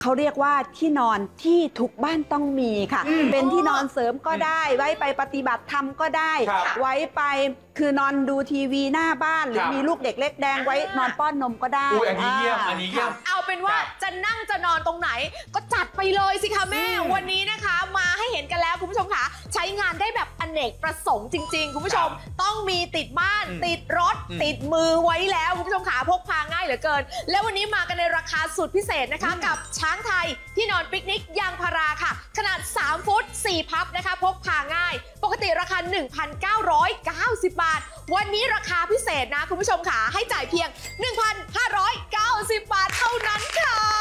เขาเรียกว่าที่นอนที่ทุกบ้านต้องมีค่ะเป็นที่นอนเสริมก็ได้ไว้ไปปฏิบัติธรรมก็ได้ไว้ไปคือนอนดูทีวีหน้าบ้านหรือมีลูกเด็กเล็กแดงไว้นอนป้อนนมก็ได้อันนี้เยี่ยมอันนี้เยี่ยมเอาเป็นว่าจะนั่งจะนอนตรงไหนก็จัดไปเลยสิคะแม่วันนี้นะคะมาให้เห็นกันแล้วคุณผู้ชมค่ะใช้งานได้แบบอเนกประสงค์จริงๆคุณผู้ชมต้องมีติดบ้านติดรถติดมือไว้แล้วคุณผู้ชมค่ะพกพาง่ายเหลือเกินแล้ววันนี้มากันในราคาสุดพิเศษนะคะกับช้างไทยที่นอนปิกนิกยางพาราค่ะขนาด3ฟุต4พับนะคะพกพาง่ายปกติราคา 1,990 บาทวันนี้ราคาพิเศษนะคุณผู้ชมค่ะให้จ่ายเพียง 1,590 บาทเท่า